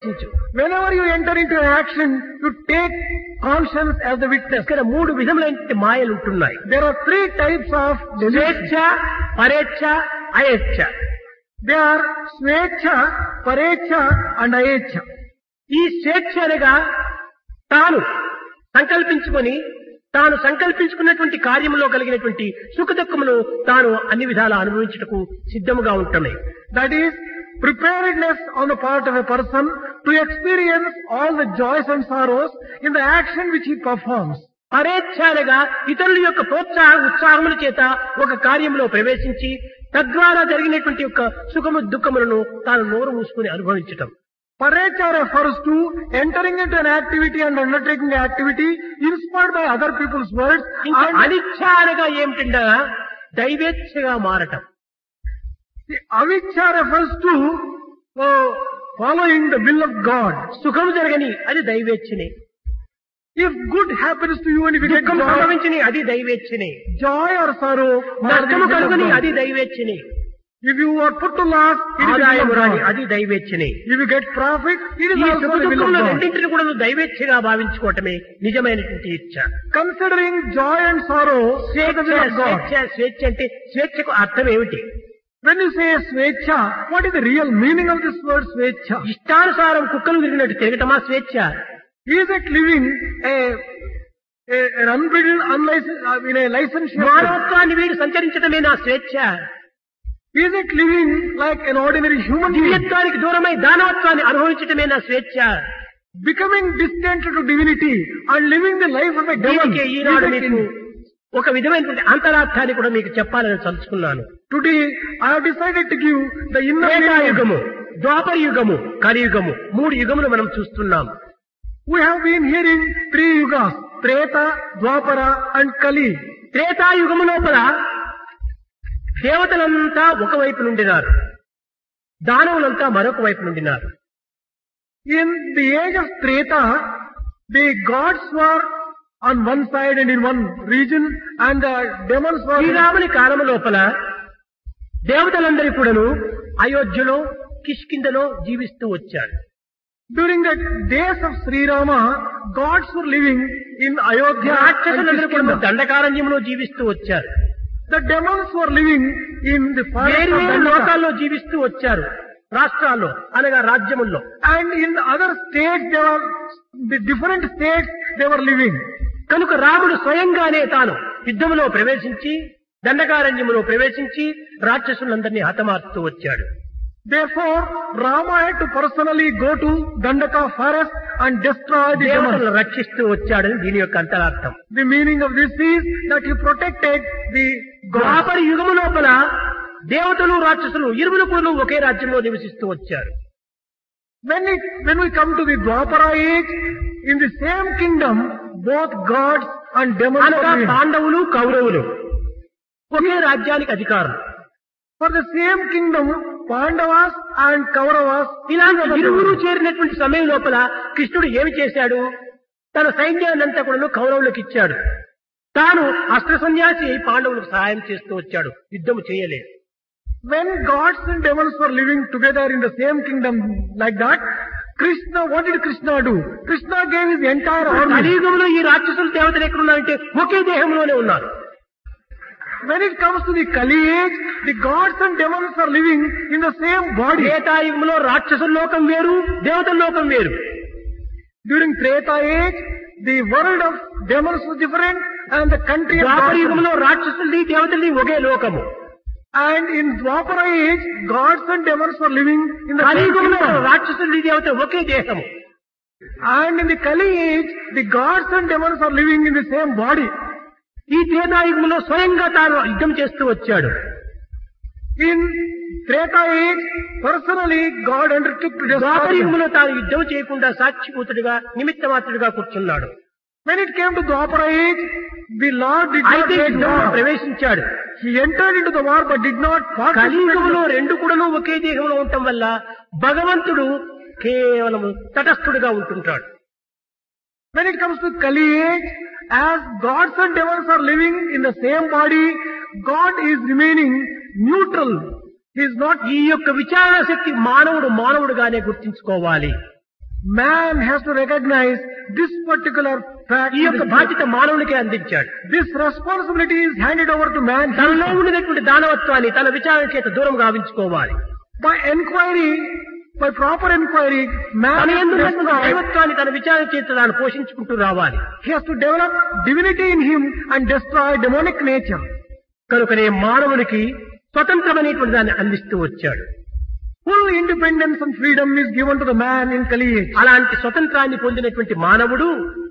Whenever you enter into an action, you take conscience as the witness. ఇక్కడ మూడు విధములైన మాయలు ఉంటున్నాయి. There are three types of స్వేచ్ఛ, పరేచ్ఛ, అయేచ్ఛ. They are స్వేచ్ఛ, పరేచ్ఛ and అయేచ్ఛ. ఈ స్వేచ్ఛ అనగా తాను సంకల్పించుకొని తాను సంకల్పించుకున్నటువంటి కార్యములో కలిగినటువంటి సుఖ దుఃఖమును తాను అన్ని విధాలా అనుభవించుటకు సిద్ధముగా ఉంటున్నాయి. That is preparedness on the part of a person to experience all the joys and sorrows in the action which he performs. పరేచ్ఛగా ఇతరుల యొక్క ఉత్సాహముల చేత ఒక కార్యంలో ప్రవేశించి తద్వారా జరిగినటువంటి యొక్క సుఖము దుఃఖములను తాను నోరు మూసుకుని అనుభవించటం. Parecha refers to entering into an activity and undertaking the activity inspired by other people's words. ఇంకా అనిచ్ఛ అనగా ఏమిటంటే దైవేచ్ఛగా మారటం. The aviccha refers to following the will of God. సుఖము జరగని అది దైవేచ్ఛనే. If good happens to you and if you get దుఃఖం సంభవించని అది దైవేచ్ఛనే. joy or sorrow, నష్టము కలుగుని అది దైవేచ్ఛనే. If you are put to loss, it is ఆదాయము రాని అది దైవేచ్ఛనే. If you get profit, it is ఈ also సుఖ the will of దుఃఖంలో God. రెండింటిని కూడా దైవేచ్ఛగా భావించుకోవటమే నిజమైనటువంటి ఇచ్ఛ. Considering joy and sorrow, as the will of God. స్వేచ్ఛ అంటే స్వేచ్ఛకు అర్థం ఏమిటి? When you say swechha, what is the real meaning of this word swechha? ఇష్టానుసారం కుక్కలు తిరిగినట్టు తిరగటమా స్వేచ్ఛ? Is it living an unbridled, unlicensed, in a licensed? మానవత్వాన్ని వీడు సంచరించడమే నా స్వేచ్ఛ. Is it living like an ordinary human being? దివ్యత్వానికి దూరమై దానవత్వాన్ని అనుభవించటమే నా స్వేచ్ఛ. Becoming distant to divinity and living the life of a devil. దీనికి ఈనాడు మీకు ఒక విధమైనటువంటి అంతరార్థాన్ని కూడా మీకు చెప్పాలని తలుచుకున్నాను. Today I have decided to give the inner త్రేతాయుగము, ద్వాపర యుగము, కలియుగము, మూడు యుగములు మనం చూస్తున్నాం. We have been hearing 3 yugas, Treta, Dwapara and Kali. త్రేతాయుగము లోపల దేవతలంతా ఒకవైపు నుండినారు, దానవులంతా మరొక వైపు నుండినారు. In the age of Treta, the gods were on one side and in one region and the demons were... శ్రీరాముని కాలము లోపల దేవతలందరి కూడాను అయోధ్యలో కిష్కిందలో జీవిస్తూ వచ్చారు. During the days of Sri Rama, gods were living in Ayodhya and రాక్షసులందరూ కూడా Kishkinda. దండకారణ్యంలో జీవిస్తూ వచ్చారు. The demons were living in the forest వేరు of వేరు Dandaka. లోకాల్లో జీవిస్తూ వచ్చారు, రాష్ట్రాల్లో అనగా రాజ్యముల్లో. And in other states, they were, the different states they were living. కనుక రాముడు స్వయంగానే తాను యుద్ధములో ప్రవేశించి దండకారణ్యములో ప్రవేశించి రాక్షసులందరినీ హతమార్చుతూ వచ్చాడు. Therefore, Rama had to personally go to Dandaka forest and destroy the demons. దేవతలను రక్షిస్తూ వచ్చాడని దీని యొక్క అంతరార్థం. The meaning of this is that he protected the gods. ద్వాపర యుగము లోపల దేవతలు రాక్షసులు ఇరువురు కూడా ఒకే రాజ్యంలో నివసిస్తూ వచ్చారు. When we come to the Dwapara age, in the same kingdom, both gods and demons అనగా were living. పాండవులు కౌరవులు ఒకే రాజ్యానికి అధికారులు. For the same kingdom, Pandavas and Kauravas, ఇలాంటి ఇరువురు చేరినటువంటి సమయం లోపల కృష్ణుడు ఏమి చేశాడు? తన సైన్యాన్నంతా కూడా కౌరవులకు ఇచ్చాడు. తాను అస్త్ర సన్యాసి అయి పాండవులకు సహాయం చేస్తూ వచ్చాడు, యుద్ధము చేయలేదు. when gods and demons were living together in the same kingdom like that, Krishna, what did Krishna do? Krishna gave his entire army. కలియుగంలో ఈ రాక్షసుల దేవతలు ఎక్కడున్నారంటే ఒకే దేహంలోనే ఉన్నారు. When it comes to the Kali age, the gods and demons are living in the same body. త్రేతాయుగంలో రాక్షసుల లోకం వేరు, దేవతల లోకం వేరు. During Treta age, the world of demons was different and the country of Dwapara gods. యుగంలో రాక్షసుల్ని దేవతల్ని ఒకే లోకము. And in Dwapara age, gods and demons were living in the same కలియుగంలో kingdom. రాక్షసుల్ని దేవత ఒకే దేహము. And in the Kali age, the gods and demons are living in the same body. ఈ త్రేతాయుగంలో స్వయంగా తాను యుద్ధం చేస్తూ వచ్చాడు. In Treta age, personally, God undertook to destroy Dwapara them. యుగంలో తాను యుద్ధం చేయకుండా సాక్షిభూతుడిగా నిమిత్త మాత్రుడిగా కూర్చున్నాడు. When it came to Dwapara age, the Lord did not అయితే wage యుద్ధంలో war. ప్రవేశించాడు. He entered into the war but did not participate. కలియుగంలో రెండు కూడాను ఒకే దేహంలో ఉండటం వల్ల భగవంతుడు కేవలం తటస్థుడిగా ఉంటుంటాడు. When it comes to Kali age, as gods and demons are living in the same body, God is remaining neutral. He is not. ఈ యొక్క విచారణ శక్తి మానవుడుగానే గుర్తించుకోవాలి. Man has to recognize this particular fact. ఈ యొక్క బాధ్యత మానవునికే అందించాడు. This responsibility is handed over to man. తనలో ఉండినటువంటి దానవత్వాన్ని తన విచారణ చేత దూరం గావించుకోవాలి. By enquiry, by proper enquiry, man తన has యందు to ఉన్నటువంటి destroy. దైవత్వాన్ని తన విచారణ చేత తాను పోషించుకుంటూ రావాలి. He has to develop divinity in him and destroy demonic nature. కనుకనే మానవునికి స్వతంత్రమైనటువంటి దాన్ని అందిస్తూ వచ్చాడు. Full independence and freedom is given to the man in Kali age. అలాంటి స్వతంత్రాన్ని పొందినటువంటి మానవుడు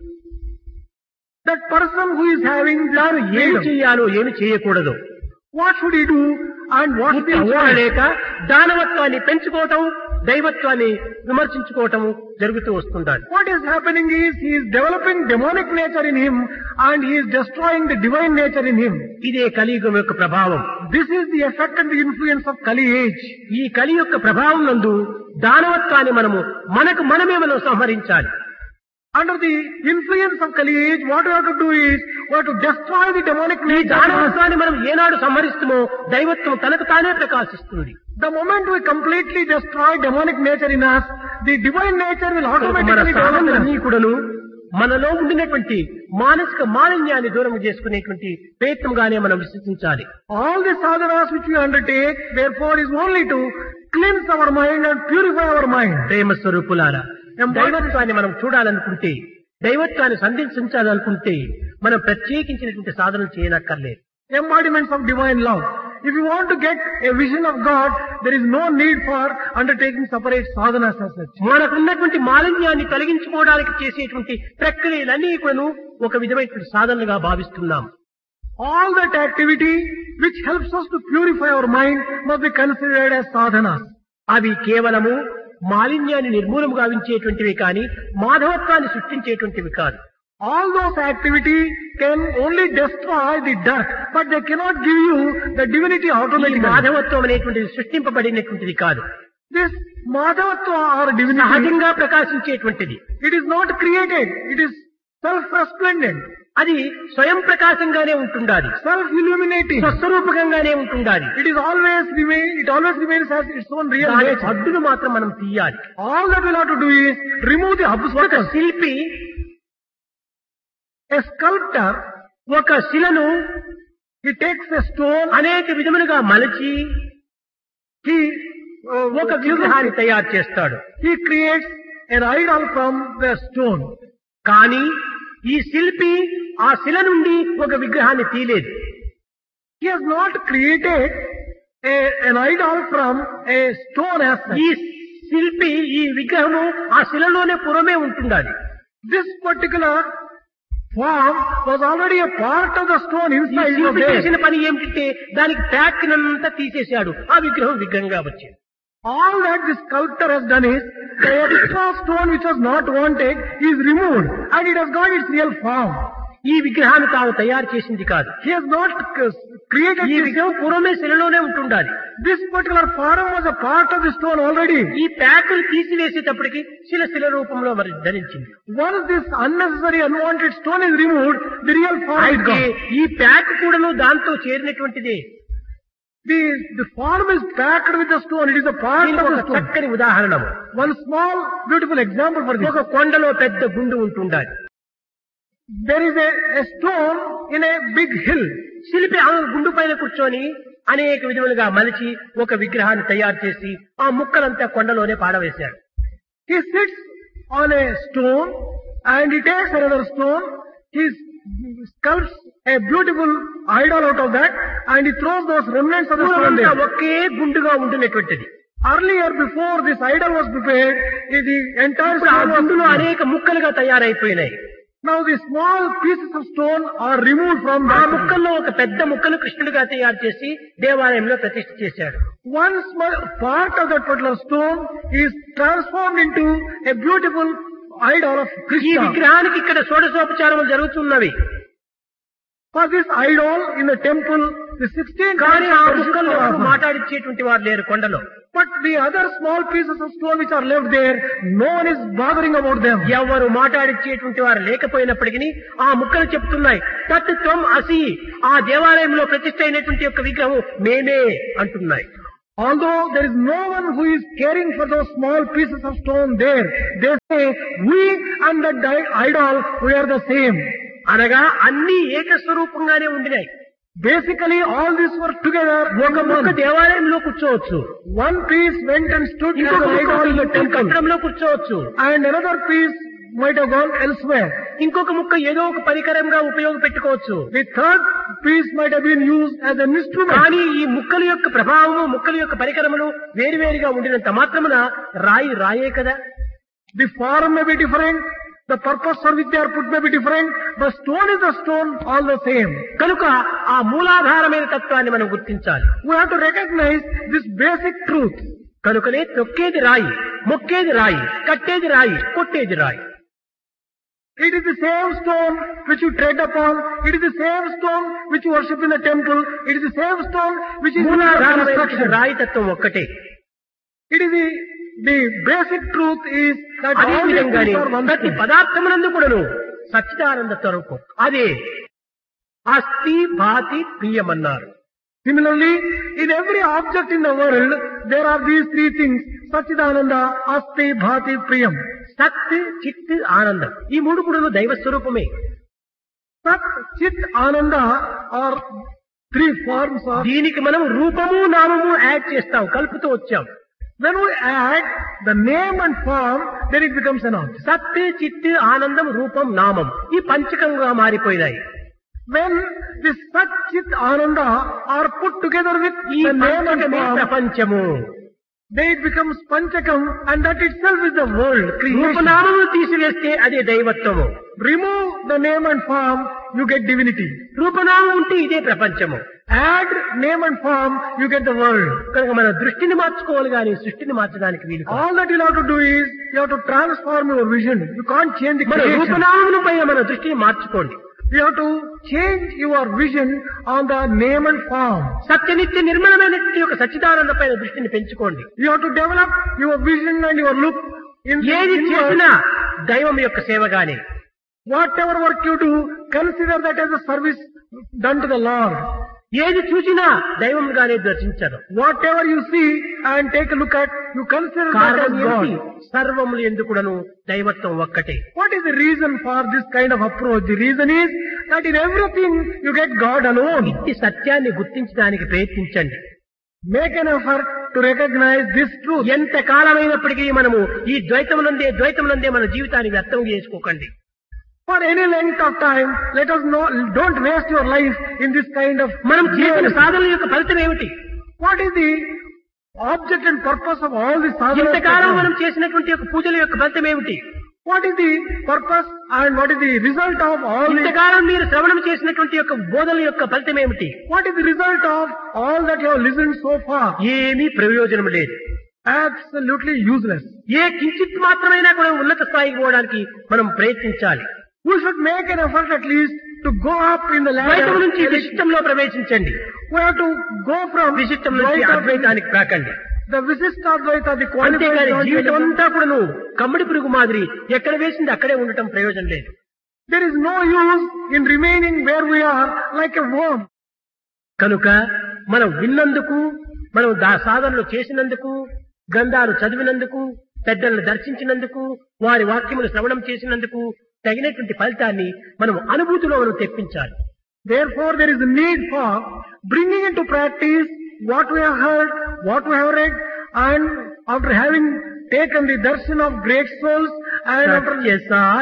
That person who is having తాను this ఏమి freedom, చేయాలో ఏమి చేయకూడదు what should he do and what should he avoid? లేక దానవత్వాన్ని పెంచుకోవటం, దైవత్వాన్ని విమర్శించుకోవటం జరుగుతూ వస్తుండాలి. What is happening is he is developing demonic nature in him and he is destroying the divine nature in him. ఇదే కలియుగం యొక్క ప్రభావం. This is the effect and the influence of Kali age. ఈ కలి యొక్క ప్రభావం నందు దానవత్వాన్ని మనమే మనం సంహరించాలి. Under the influence of Kali age, what we have to do is we have to destroy the demonic ఈ nature. దానవత్వాన్ని మనం ఏనాడు సంహరిస్తామో దైవత్వం తనకు తానే ప్రకాశిస్తుంది. The moment we completely destroy demonic nature in us, the divine nature will మన automatically develop in us. సాధనలన్నీ కూడాను మనలో ఉండినటువంటి మానసిక మాలిన్యాన్ని దూరం చేసుకునేటువంటి ప్రయత్నంగానే మనం విశ్వసించాలి. All the sadhanas which we undertake, therefore, is only to cleanse our mind and purify our mind. ప్రేమ స్వరూపులారా, దైవత్వాన్ని మనం చూడాలనుకుంటే, దైవత్వాన్ని సంధించాలనుకుంటే మనం ప్రత్యేకించినటువంటి సాధనలు చేయనక్కర్లేదు. Embodiments of divine love. If you want to get a vision of God, there is no need for undertaking separate sadhanas as such. మనకున్నటువంటి మాలిన్యాన్ని తొలగించుకోవడానికి చేసేటువంటి ప్రక్రియలన్నీ కూడాను ఒక విధమైనటువంటి సాధనలుగా భావిస్తున్నాం. All that activity which helps us to purify our mind must be considered as sadhanas. అవి కేవలము మాలిన్యాన్ని నిర్మూలన గావించేటువంటివి కానీ మాధవత్వాన్ని సృష్టించేటువంటివి కాదు. All those activities can only destroy the dirt, but they cannot give you the divinity ఈ automatically. మాధవత్వం అనేటువంటిది సృష్టింపబడినటువంటిది కాదు. This Madhavatva or divinity, సహజంగా ప్రకాశించేటువంటిది. it is not created, it is self-resplendent, అది స్వయం ప్రకాశంగానే ఉంటుండాలి. self-illuminating. స్వస్వరూపకంగానే ఉంటుండాలి. It always remains as its own real దాని nature. హద్దును మాత్రం మనం తీయాలి. All that we'll have to do is remove the ఒక obstacles. శిల్పి A sculptor, ఒక శిలను he takes a stone, అనేక విధములుగా మలచి he ఒక విగ్రహాన్ని తయారు చేస్తాడు. he creates an idol from the stone. కానీ ఈ శిల్పి ఆ శిల నుండి ఒక విగ్రహాన్ని తీయలేదు. He has not created an idol from a stone as such. ఈ శిల్పి ఈ విగ్రహము ఆ శిలలోనే పురమే ఉంటుండాలి. This particular form was already a part of the stone ఈ inside of శిల్పి there. చేసిన పని ఏమిటంటే దానికి ప్యాక్నంతా తీసేశాడు. ఆ విగ్రహం విగ్రహంగా వచ్చింది. All that the sculptor has done is the extra stone which was not wanted is removed and it has got its real form. ఈ విగ్రహాన్ని తాను తయారు చేసింది కాదు. He has not created ఈ this. విగ్రహం పురమే శిలలోనే ఉంటుండాలి. This particular form was a part of the stone already. ఈ ప్యాకులు తీసివేసేటప్పటికి శిల రూపంలో మరి ధరించింది. Once this unnecessary unwanted stone is removed, the real form is అయితే gone. ఈ ప్యాక్ కూడాను దాంతో చేరినటువంటిదే. The form is packed with the stone. It is a part దీనికి of ఒక the stone. చక్కని ఉదాహరణ. One small beautiful example for this. ఒక కొండలో పెద్ద గుండు ఉంటుండాలి. There is a stone in a big hill. శిల్పి ఆ గుండు పైన కూర్చొని అనేక విధములుగా మలిచి ఒక విగ్రహాన్ని తయారు చేసి ఆ ముక్కలంతా కొండలోనే పాడవేశాడు. He sits on a stone and he takes another stone. He sculpts a beautiful idol out of that and he throws those remnants of the stone పూర్వంతా there. Okay గుండుగా ఉంటున్నటువంటిది. Earlier, before this idol was prepared, the entire ఇప్పుడు ఆ stone was గుండులు అనేక ముక్కలుగా తయారైపోయినాయి. Now the small pieces of stone are removed from ఆ that. ముక్కల్లో ఒక పెద్ద ముక్కను కృష్ణుడిగా తయారు చేసి దేవాలయంలో ప్రతిష్ఠ చేశాడు. One small part of that particular stone is transformed into a beautiful idol of ఈ Krishna. విగ్రహానికి ఇక్కడ షోడశోపచారములు జరుగుతున్నవి. For this idol in the temple, the 16 కానీ ఆ kinds of ముక్కల్లో worship are ఎవరు offered. మాట్లాడించేటువంటి వారు లేరు కొండలో. But the other small pieces of stone which are left there, no one is bothering about them. ఎవరు మాట్లాడించేటువంటి వారు లేకపోయినప్పటికీ ఆ ముక్కలు చెప్తున్నాయి తత్వం అసి, ఆ దేవాలయంలో ప్రతిష్ఠ అయినటువంటి యొక్క విగ్రహం మేమే అంటున్నాయి. Although there is no one who is caring for those small pieces of stone there, they say, we and the idol, we are the same. అనగా అన్ని ఏకస్వరూపంగానే ఉండినాయి. Basically, all these were together. ఒక ముక్క దేవాలయంలో కూర్చోవచ్చు, One piece went and stood as ఇంకొక an ముక్క idol in the ఇంకొక temple, కట్టడంలో కూర్చోవచ్చు, and another piece might have gone elsewhere. ఇంకొక ముక్క ఏదో ఒక పరికరంగా ఉపయోగపెట్టుకోవచ్చు. The third piece might have been used as an instrument. కానీ ఈ ముక్కల యొక్క ప్రభావము, ముక్కల యొక్క పరికరములు వేరువేరుగా ఉండినంత మాత్రమున రాయి రాయే కదా. The form may be different, the purpose for which they are put may be different, but stone is a stone, all the same. కనుక ఆ మూలాధారమైన తత్వాన్ని మనం గుర్తించాలి. We have to recognize this basic truth. కనుకనే తొక్కేది రాయి, మొక్కేది రాయి, కట్టేది రాయి, కొట్టేది రాయి. It is the same stone which you tread upon. It is the same stone which you worship in the temple. It is the same stone which is in the మూలాధారమైన construction. రాయి తత్వం ఒక్కటే. It is the basic truth is that అదే all these విధంగానే things are one ప్రతి stone. పదార్థమునందు కూడాను సచ్చిదానంద స్వరూపం అదే అస్థి భాతి ప్రియమన్నారు. Similarly, in every object in the world, there are these three things: Satchidananda, Asti, Bhati, Priyam. సత్ చిత్ ఆనందం ఈ మూడు కూడాను దైవ స్వరూపమే. Sat, Chit, Ananda are three forms of. దీనికి మనం రూపము నామము యాడ్ చేస్తాం, కలుపుతూ వచ్చాం. When we add the name and form, then it becomes an object. సత్ చిత్ ఆనందం రూపం నామం ఈ పంచకంగా మారిపోయినాయి. When this Sat, Chit, Ananda are put together with ఈ the name and పంచకమే form, ప్రపంచము. then it becomes Panchakam, and that itself is the world, creation. రూపనామములు తీసివేస్తే అదే దైవత్వము. Remove the name and form, you get divinity. రూపనామం ఉంటే ఇదే ప్రపంచము. Add name and form, you get the world. కనుక మన దృష్టిని మార్చుకోవాలి కానీ సృష్టిని మార్చడానికి వీలు కాదు. All that you'll have to do is, you have to transform your vision. You can't change the మన creation. రూపనామముల పైన మన దృష్టిని మార్చుకోండి. You have to change your vision on the name and form. సత్యనిత్య నిర్మలమైనటువంటి ఒక సచ్చిదానంద పైన దృష్టిని పెంచుకోండి. You have to develop your vision and your look in ఏది inward. చేసినా దైవం యొక్క సేవగానే. Whatever work you do, consider that as a service done to the Lord. ఏది చూసినా దైవంగానే దర్శించదు. Whatever you see and take a look at, you consider that as కారణం ఏమిటి? God. సర్వములు ఎందుకును దైవత్వం ఒక్కటే. What is the reason for this kind of approach? The reason is that in everything you get God alone. ఇట్టి సత్యాన్ని గుర్తించడానికి ప్రయత్నించండి. Make an effort to recognize this truth. ఎంత కాలమైనప్పటికీ మనము ఈ ద్వైతమునందే మన జీవితాన్ని వ్యర్థం చేసుకోకండి. For any length of time, let us know, don't waste your life in this kind of. మనం చేసిన సాధనల యొక్క ఫలితం ఏమిటి? What is the object and purpose of all these sadhanas? ఇంతకాలం మనం చేసినటువంటి యొక్క పూజల యొక్క ఫలితం ఏమిటి? What is the purpose and what is the result of all these? ఇంతకాలం మీరు శ్రవణం చేసినటువంటి యొక్క బోధనల యొక్క ఫలితం ఏమిటి? What is the result of all that you have listened so far? ఏమీ ప్రయోజనం లేదు. Absolutely useless. ఏ కించిత్ మాత్రమైనా కూడా ఉన్నత స్థాయికి పోవడానికి మనం ప్రయత్నించాలి. We should make an effort at least to go up in the ద్వైతం నుంచి ladder. విశిష్టంలో ప్రవేశించండి. We have to go from విశిష్టం నుంచి Dvaita- అద్వైతానికి రాకండి. the Visishtadvaita, the అంతేగాని qualified జీవితం element. అంతా కూడా నువ్వు కమ్మడి పురుగు మాదిరి ఎక్కడ వేసింది అక్కడే ఉండటం ప్రయోజనం లేదు. There is no use in remaining where we are like a worm. కనుక మనం విన్నందుకు, మనం సాధనలు చేసినందుకు, గ్రంథాలు చదివినందుకు, పెద్దలను దర్శించినందుకు, వారి వాక్యములు శ్రవణం చేసినందుకు తగినటువంటి ఫలితాన్ని మనం అనుభూతిలో మనం తెప్పించాలి. Therefore, there is a need for bringing into practice what we have heard, what we have read, and after having taken the darshan of great souls and after Satya